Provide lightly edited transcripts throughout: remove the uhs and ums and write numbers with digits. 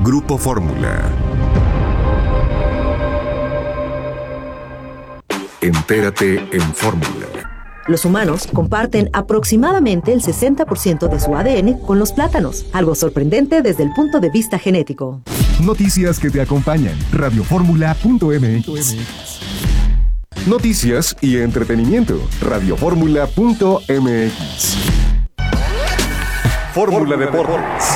Grupo Fórmula. Entérate en Fórmula. Los humanos comparten aproximadamente el 60% de su ADN con los plátanos, algo sorprendente desde el punto de vista genético. Noticias que te acompañan. Radioformula.mx. Noticias y entretenimiento. Radioformula.mx. Fórmula Deportes.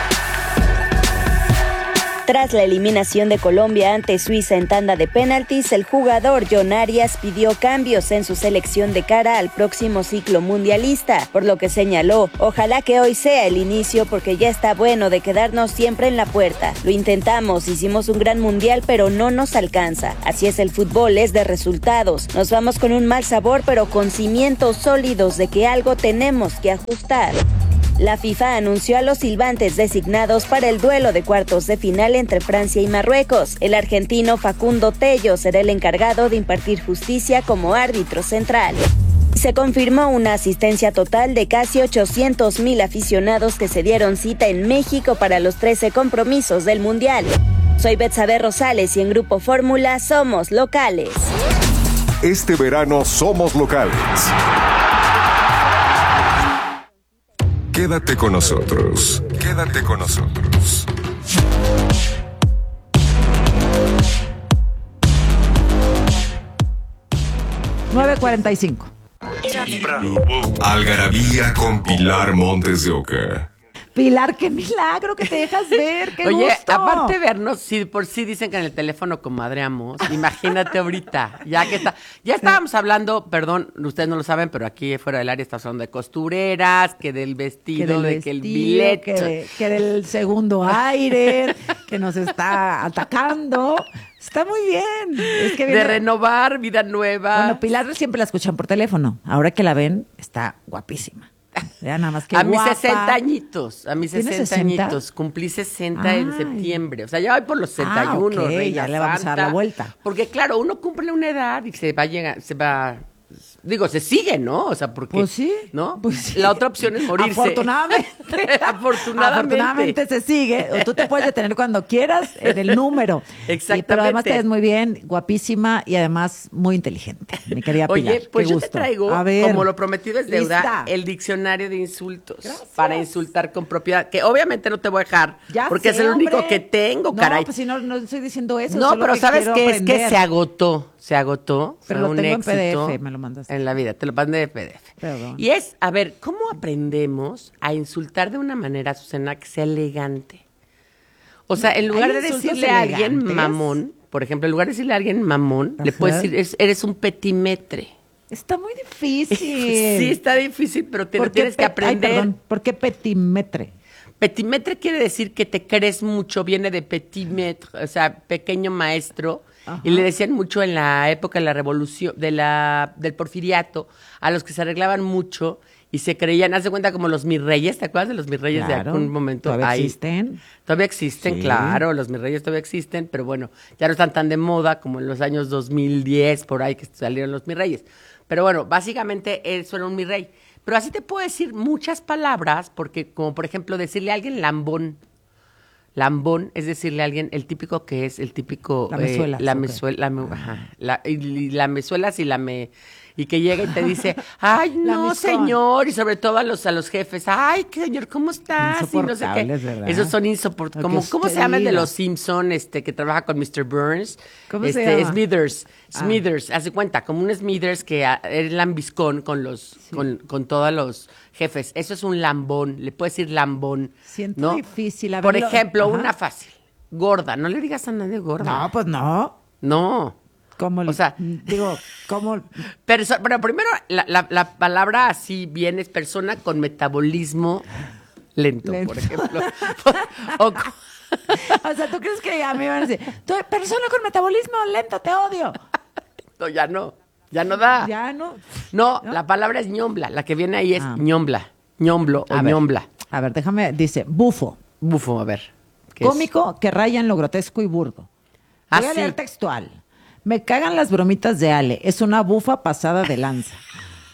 Tras la eliminación de Colombia ante Suiza en tanda de penaltis, el jugador John Arias pidió cambios en su selección de cara al próximo ciclo mundialista, por lo que señaló: ojalá que hoy sea el inicio porque ya está bueno de quedarnos siempre en la puerta. Lo intentamos, hicimos un gran mundial, pero no nos alcanza. Así es el fútbol, es de resultados. Nos vamos con un mal sabor, pero con cimientos sólidos de que algo tenemos que ajustar. La FIFA anunció a los silbantes designados para el duelo de cuartos de final entre Francia y Marruecos. El argentino Facundo Tello será el encargado de impartir justicia como árbitro central. Se confirmó una asistencia total de casi 800,000 aficionados que se dieron cita en México para los 13 compromisos del Mundial. Soy Betsabe Rosales y en Grupo Fórmula somos locales. Este verano somos locales. Quédate con nosotros. Quédate con nosotros. $9:45. Algarabía con Pilar Montes de Oca. Pilar, qué milagro que te dejas ver, qué Oye, gusto. aparte de vernos, si por sí dicen que en el teléfono comadreamos, imagínate ahorita, ya estábamos hablando, perdón, ustedes no lo saben, pero aquí fuera del área estamos hablando de costureras, que del vestido, que el billete. Que del segundo aire, que nos está atacando. Está muy bien. Es que de renovar, vida nueva. Bueno, Pilar siempre la escuchan por teléfono. Ahora que la ven, está guapísima. Ya nada más que a guapa. mis 60 añitos, ¿Tienes 60? cumplí 60 en septiembre. O sea, ya voy por los 61, okay, Reina ya le vamos a dar la vuelta. Porque claro, uno cumple una edad y se sigue, ¿no? O sea, porque pues sí, ¿no? Pues sí. La otra opción es morirse. Afortunadamente se sigue. O tú te puedes detener cuando quieras en el número. Exactamente. Pero además te ves muy bien, guapísima y además muy inteligente, mi querida Pilar. Oye, pues qué yo gusto. te traigo, a ver, como lo prometido es deuda, lista. el diccionario de insultos. Gracias. Para insultar con propiedad, que obviamente no te voy a dejar, Ya porque sé, es el único hombre. que tengo, caray. No, pues si no estoy diciendo eso. No, solo pero que ¿sabes quiero qué? Es que aprender. se agotó. Pero fue lo un tengo éxito en PDF, me lo mandaste. en la vida, te lo mandé de PDF. Perdón. Y es, a ver, ¿cómo aprendemos a insultar de una manera, Susana, que sea elegante? O sea, en lugar ¿Hay de insultos decirle a alguien elegantes? mamón, por ejemplo, en lugar de decirle a alguien mamón, le Ajá. puedes decir, eres un petimetre. Está muy difícil. Sí, está difícil, pero te lo tienes que aprender. Ay, perdón, ¿por qué petimetre? Petimetre quiere decir que te crees mucho, viene de petit maître, o sea, pequeño maestro. Ajá. Y le decían mucho en la época de la revolución, del porfiriato, a los que se arreglaban mucho y se creían, haz de cuenta como los mirreyes, ¿te acuerdas de los mirreyes de algún momento? ¿Todavía Ahí. existen? Todavía existen, Sí. claro, los mirreyes todavía existen, pero bueno, ya no están tan de moda como en los años 2010, por ahí que salieron los mirreyes. Pero bueno, básicamente eso era un mirrey. Pero así te puedo decir muchas palabras, porque como por ejemplo decirle a alguien lambón. Lambón es decirle a alguien el típico que es el típico la mezuelas y que llega y te dice, ay, no, señor, y sobre todo a los jefes, ay, señor, ¿cómo estás? Y no sé qué. ¿Verdad? Esos son insoportables. ¿Cómo se llama el de los Simpson, que trabaja con Mr. Burns? ¿Cómo se llama? Smithers, haz de cuenta, como un Smithers que es lambiscón con con todos los jefes. Eso es un lambón, le puedes decir lambón. Siento ¿no? difícil. A Por ver, ejemplo, ajá. una fácil, gorda, no le digas a nadie gorda. No, pues no. No. ¿Cómo? O sea, digo, ¿cómo? Pero primero, la palabra así bien es persona con metabolismo lento. Por ejemplo. O sea, ¿tú crees que a mí me van a decir, tú, persona con metabolismo lento, te odio? No, ya no. Ya no da. Ya no. No, la palabra es ñombla. La que viene ahí es ñombla. ñomblo o ñombla. A ver, déjame, dice, bufo. Bufo, a ver. Cómico que raya en lo grotesco y burdo. Voy a leer textual. Me cagan las bromitas de Ale. Es una bufa pasada de lanza.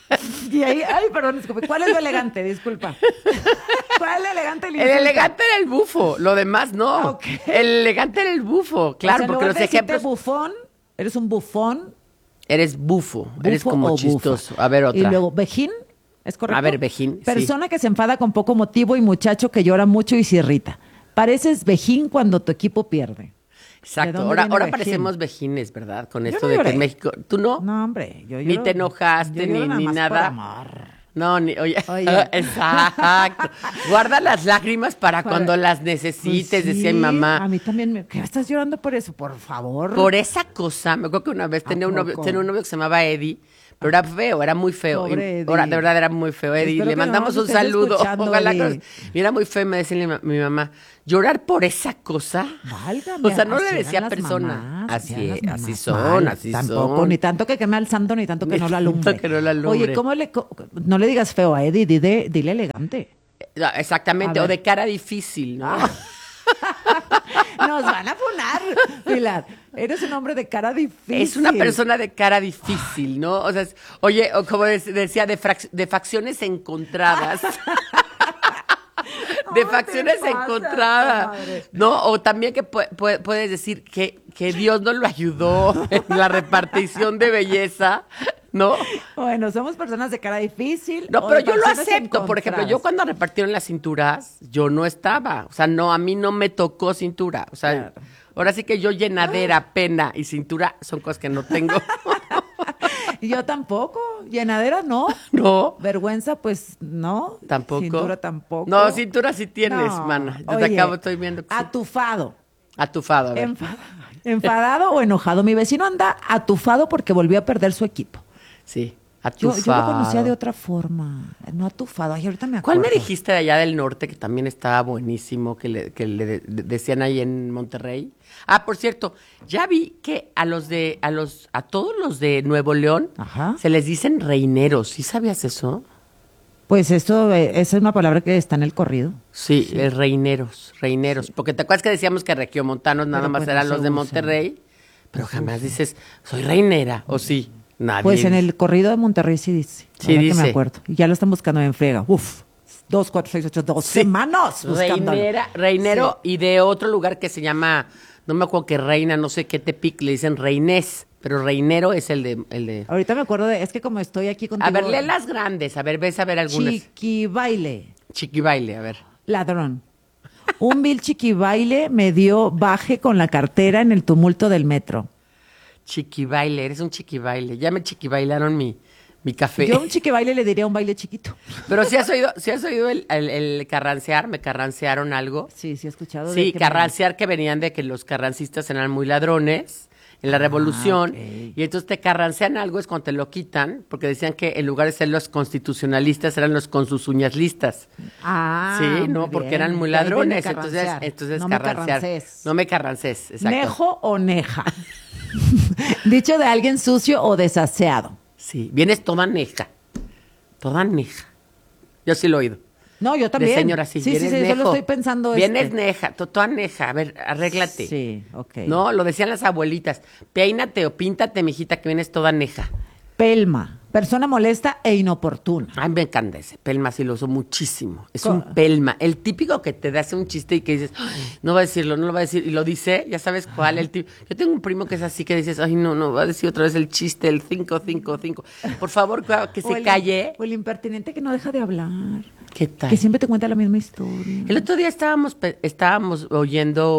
Y ahí, ay, perdón, disculpe. ¿Cuál es lo elegante? Disculpa. ¿Cuál es lo elegante? El elegante era el bufo, lo demás no. Ok. El elegante era el bufo, claro, O sea, en porque lugar los de decirte ejemplos... bufón, eres un bufón. Eres bufo, eres Bufo como o chistoso. bufa. A ver, otra. Y luego, vejín, ¿es correcto? A ver, vejín, sí. Persona que se enfada con poco motivo y muchacho que llora mucho y se irrita. Pareces vejín cuando tu equipo pierde. ¿De Exacto, dónde ahora viene vejín? parecemos vejines, ¿verdad? Con Yo esto no de que lloré. en México... ¿Tú no? No, hombre. Yo Ni lloro- te enojaste, yo lloro ni más nada. por amor. No, ni, oye, Oye. exacto. Guarda las lágrimas para cuando las necesites, Pues sí, decía mi mamá. A mí también. ¿Qué estás llorando por eso? Por favor. Por esa cosa, me acuerdo que una vez tenía un novio que se llamaba Eddie, pero era feo, era muy feo. Pobre Eddie. Ahora, de verdad era muy feo, Eddie. Espero Le que no mandamos nos un estés saludo. escuchando, Ojalá Eddie. y era muy feo, me decía mi mamá, llorar por esa cosa. Válgame, O sea, no así le eran decía las persona. mamás, Así, eran las así mamás. son, Mal, así tampoco, son. ni tanto que queme al santo, ni tanto que Ni no lo tanto alumbre. que no lo alumbre. Oye, no le digas feo a Eddie, dile elegante. Exactamente, A o ver. de cara difícil, ¿no? Nos van a funar, Pilar. Eres un hombre de cara difícil. Es una persona de cara difícil, ¿no? O sea, oye, o como decía, de facciones encontradas. De ¿Cómo facciones te pasa, encontradas. comadre? No, o también que puedes decir que Dios no lo ayudó en la repartición de belleza, ¿no? Bueno, somos personas de cara difícil. No, o pero de yo lo facciones acepto. Por ejemplo, yo encontradas. cuando repartieron las cinturas, yo no estaba. O sea, no, a mí no me tocó cintura. O sea, Claro. ahora sí que yo llenadera, pena y cintura son cosas que no tengo. Yo tampoco. Llenadera no. No. Vergüenza, pues no. Tampoco. Cintura tampoco. No, cintura sí tienes, No. mana. Yo Oye, te acabo, estoy viendo que sí. Atufado. Atufado, a ver. Enfadado o enojado. Mi vecino anda atufado porque volvió a perder su equipo. Sí, Yo atufado. lo conocía de otra forma. No atufado. Ay, ahorita me ¿Cuál acuerdo. me dijiste de allá del norte que también estaba buenísimo, que le decían ahí en Monterrey? Ah, por cierto, ya vi que a todos los de Nuevo León Ajá. se les dicen reineros. ¿Sí sabías eso? Pues esto, esa es una palabra que está en el corrido. Sí, reineros. Porque te acuerdas que decíamos que regiomontanos nada Pero más pues no eran se los de usa. Monterrey, pero jamás dices, soy reinera, o sí. Nadie Pues en dice. el corrido de Monterrey sí dice. Sí ahora que dice. me acuerdo. Y ya lo están buscando en friega. Uf. 2, 4, 6, 8, 2 Sí. semanas buscándolo. Reinero y de otro lugar que se llama, no me acuerdo qué reina, no sé qué Tepic, le dicen reinés, pero reinero es el de... Ahorita me acuerdo es que como estoy aquí contigo. A ver, lee las grandes, a ver, ves a ver algunas. Chiquibaile, Chiquibaile, a ver. ladrón. Un vil chiquibaile me dio baje con la cartera en el tumulto del metro. Chiquibaile, eres un chiquibaile. Ya me chiquibailaron mi café. Yo a un chiquibaile le diría un baile chiquito. Pero si has oído el carrancear, me carrancearon algo. Sí, sí he escuchado. Sí, de que carrancear que venían de que los carrancistas eran muy ladrones en la revolución. ok. Y entonces te carrancean algo es cuando te lo quitan, porque decían que en lugar de ser los constitucionalistas eran los con sus uñas listas. Ah, Sí, no, muy porque bien. eran muy De ahí viene ladrones. carrancear. Entonces no me carrancear. carrances. No me carrances, exacto. ¿Nejo o neja? Dicho de alguien sucio o desaseado. Sí, vienes toda neja. Toda neja. Yo sí lo he oído. No, yo también. De señora, sí. Sí, sí, vienes sí, nejo. solo estoy pensando. Vienes neja, toda neja. A ver, arréglate. Sí, ok. No, lo decían las abuelitas. Peínate o píntate, mijita, que vienes toda neja. Pelma, persona molesta e inoportuna. Ay, me encanta ese. Pelma sí lo uso muchísimo. Es Co- un pelma. El típico que te hace un chiste y que dices, "Ay, no va a decirlo, no lo va a decir. Y lo dice, ya sabes cuál. Yo tengo un primo que es así que dices, ay, no va a decir otra vez el chiste, el 555. Por favor, que O se el- calle. O el impertinente que no deja de hablar. ¿Qué tal? Que siempre te cuenta la misma historia. El otro día estábamos oyendo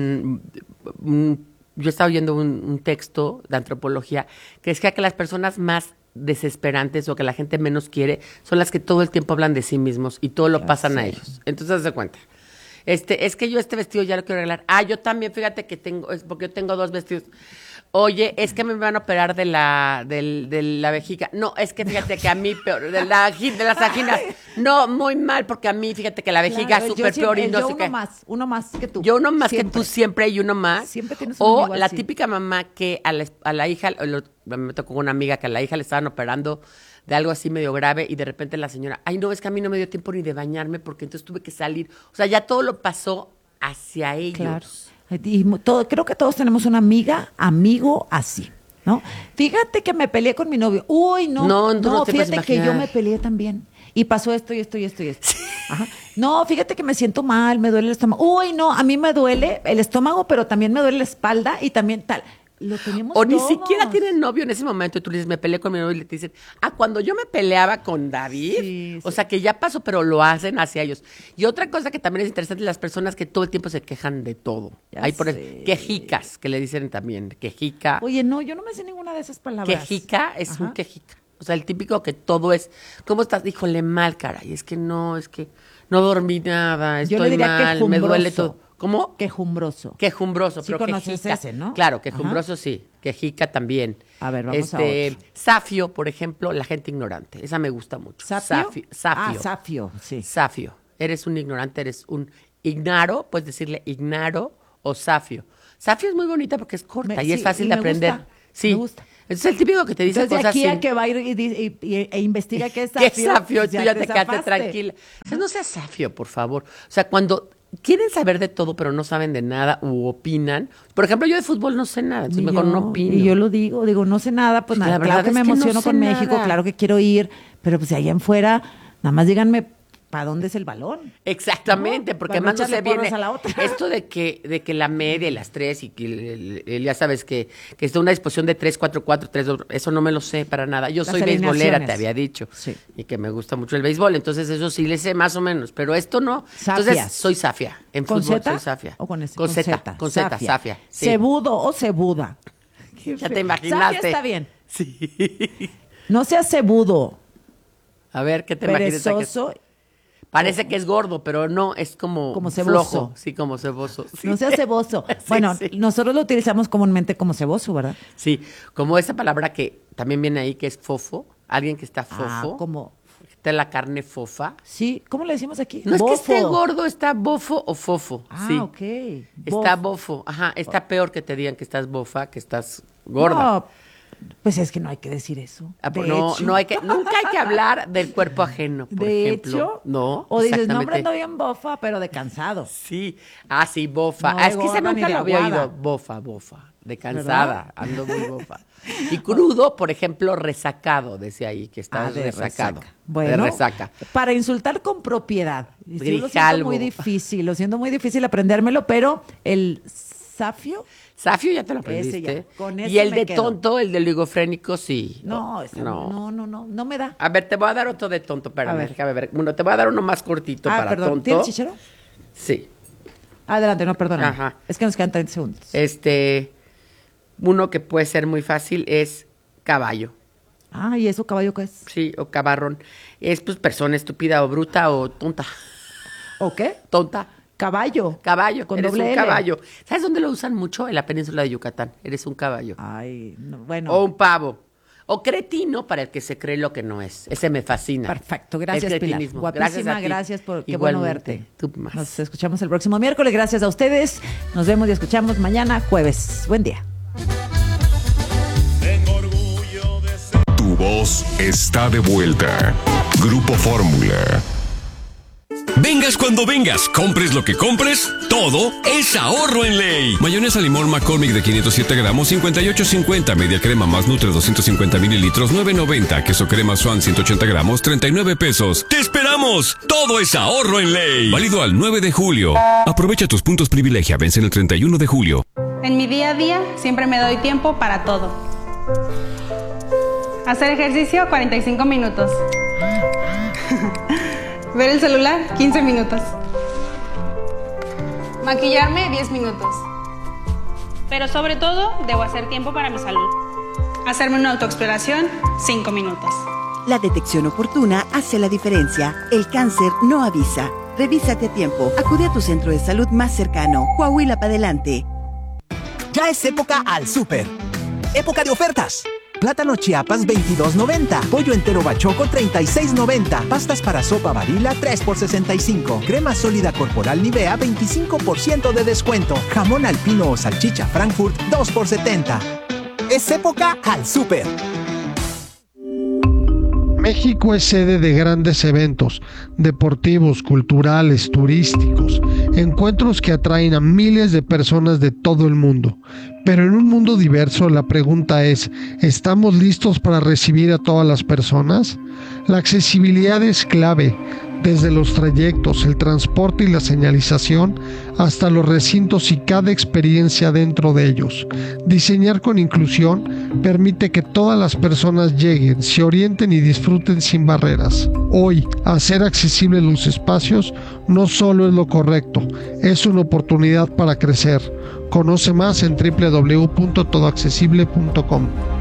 yo estaba oyendo un texto de antropología que decía que las personas más desesperantes o que la gente menos quiere son las que todo el tiempo hablan de sí mismos y todo lo pasan a ellos. Entonces, haz de cuenta. Es que yo este vestido ya lo quiero arreglar. Ah, yo también, fíjate que porque yo tengo 2 vestidos. Oye, es que me van a operar de la vejiga. No, es que fíjate que a mí peor, de las anginas. No, muy mal, porque a mí, fíjate que la vejiga Claro, es yo súper siempre- peor y no yo sé qué. uno más que tú. Yo uno más Siempre. que tú siempre hay uno más. Siempre tienes un O amigo la así. típica mamá que a la hija, me tocó con una amiga que a la hija le estaban operando de algo así medio grave y de repente la señora, ay no, es que a mí no me dio tiempo ni de bañarme porque entonces tuve que salir. O sea, ya todo lo pasó hacia ellos. Claro. Creo que todos tenemos una amiga, amigo así. ¿no? Fíjate que me peleé con mi novio. Uy, no. No te puedes fíjate que imaginar. yo me peleé también. Y pasó esto y esto y esto y esto. Ajá. No, fíjate que me siento mal, me duele el estómago. Uy, no, a mí me duele el estómago, pero también me duele la espalda y también tal. Lo tenemos O ni todos. siquiera tienen novio en ese momento y tú le dices, me peleé con mi novio y le dicen, cuando yo me peleaba con David, Sí, o sí. sea que ya pasó, pero lo hacen hacia ellos. Y otra cosa que también es interesante, las personas que todo el tiempo se quejan de todo. Ya Hay por sé. quejicas, que le dicen también, quejica. Oye, no, yo no me sé ninguna de esas palabras. Quejica es Ajá. un quejica. O sea, el típico que todo es, ¿cómo estás? Híjole, mal, caray, es que no dormí nada, Yo estoy le diría mal, me duele quejumbroso. todo. ¿Cómo? Quejumbroso. Quejumbroso, Sí pero conoces quejica. ese, ¿no? Claro, quejumbroso sí. Quejica también. A ver, vamos a otro. Safio, por ejemplo, la gente ignorante. Esa me gusta mucho. ¿Safio? Safio. Safio, sí. Safio. Eres un ignorante, eres un ignaro, puedes decirle ignaro o safio. Safio es muy bonita porque es corta y es Sí, fácil y de me aprender. gusta, Sí. me gusta. Es el típico que te dice Entonces, de cosas aquí a sin- que va a ir e investiga qué es ¿Qué safio. safio? pues Tú ya te quedaste zafaste. tranquila. O sea, no seas safio, por favor. O sea, cuando quieren saber de todo, pero no saben de nada u opinan. Por ejemplo, yo de fútbol no sé nada, entonces Y mejor yo- no opino. Y yo lo digo, no sé nada, pues La nada, verdad claro que es me que no emociono sé con México, nada. claro que quiero ir, pero pues de allá en fuera, nada más díganme para dónde es el balón. Exactamente, No, porque para no además no se echarle porras viene a la otra. esto de que la media y las tres y que ya sabes que está una disposición de 3-4-4, 3-2, eso no me lo sé para nada. Yo Las soy beisbolera, alineaciones. te había dicho, Sí. y que me gusta mucho el béisbol, entonces eso sí le sé más o menos, pero esto no. Safias. Entonces soy safia, en ¿Con fútbol Z? soy safia. ¿O con S? Con Z, con Z, safia. Sí. Cebudo o cebuda. Ya te imaginaste. Safia está bien. Sí. No seas cebudo, A ver, ¿qué te imaginas? perezoso. Parece que es gordo, pero no, es como ceboso. flojo. Sí, como ceboso. Sí. No seas ceboso. Sí, Bueno, sí. nosotros lo utilizamos comúnmente como ceboso, ¿verdad? Sí, como esa palabra que también viene ahí, que es fofo. Alguien que está fofo. Como, Está la carne fofa. sí, ¿cómo le decimos aquí? No es que esté Bofo. gordo, está bofo o fofo. Ah, sí. ok. Está bofo. Ajá, está peor que te digan que estás bofa, que estás gorda. No, pues es que no hay que decir eso. Ah, pues De no, hecho. nunca hay que hablar del cuerpo ajeno, por De ejemplo. hecho, No, o dices, no, hombre, exactamente. ando bien bofa, pero de cansado. Sí, sí, bofa. No Ah, de es que ese gorda ni nunca de lo había aguada. oído. Bofa. De cansada, ando muy bofa. Y crudo, por ejemplo, resacado, decía ahí, que estás de resacado. resaca. Bueno, de resaca. para insultar con propiedad. Y sí, lo siento Grijalvo. muy difícil, lo siento muy difícil aprendérmelo, pero el safio, Safio ya te lo Ese aprendiste. ya, con Y ese el me de quedo. tonto, el de oligofrénico, sí. no, no me da. A ver, te voy a dar otro de tonto, A espérame, ver. déjame ver. Bueno, te voy a dar uno más cortito para Perdón, tonto. ¿tienes chichero? Sí. Adelante, no, perdóname. Ajá. Es que nos quedan 30 segundos. Uno que puede ser muy fácil es caballo. Ah, ¿y eso caballo qué es? Sí, o cabarrón. Es pues persona estúpida o bruta o tonta. ¿O qué? Tonta. Caballo. Caballo, Con eres doble un L. caballo. ¿Sabes dónde lo usan mucho? En la península de Yucatán. Eres un caballo. Ay, no, bueno. O un pavo. O cretino para el que se cree lo que no es. Ese me fascina. Perfecto, gracias El Pilar. cretinismo. Guapísima, a ti. gracias por qué bueno Igualmente. verte. Tú más. Nos escuchamos el próximo miércoles, gracias a ustedes. Nos vemos y escuchamos mañana jueves. Buen día. Tu voz está de vuelta. Grupo Fórmula. Vengas cuando vengas, compres lo que compres, todo es ahorro en ley. Mayonesa limón McCormick de 507 gramos, 58.50. Media crema más Nutre 250 mililitros, 9.90. Queso crema Swan 180 gramos, 39 pesos. ¡Te esperamos! Todo es ahorro en ley. Válido al 9 de julio. Aprovecha tus puntos privilegia, vencen el 31 de julio. En mi día a día siempre me doy tiempo para todo. Hacer ejercicio 45 minutos. Ver el celular 15 minutos. Maquillarme 10 minutos. Pero sobre todo debo hacer tiempo para mi salud. Hacerme una autoexploración 5 minutos. La detección oportuna hace la diferencia. El cáncer no avisa. Revísate a tiempo. Acude a tu centro de salud más cercano. Coahuila para adelante. Ya es época al súper. Época de ofertas. Plátano Chiapas 22.90. Pollo entero bachoco 36.90. Pastas para sopa Barilla 3 por 65. Crema sólida corporal Nivea 25% de descuento. Jamón alpino o salchicha Frankfurt 2 por 70. Es época al súper. México es sede de grandes eventos deportivos, culturales, turísticos, encuentros que atraen a miles de personas de todo el mundo. Pero en un mundo diverso, la pregunta es, ¿estamos listos para recibir a todas las personas? La accesibilidad es clave, desde los trayectos, el transporte y la señalización, hasta los recintos y cada experiencia dentro de ellos. Diseñar con inclusión permite que todas las personas lleguen, se orienten y disfruten sin barreras. Hoy, hacer accesibles los espacios no solo es lo correcto, es una oportunidad para crecer. Conoce más en www.todoaccesible.com.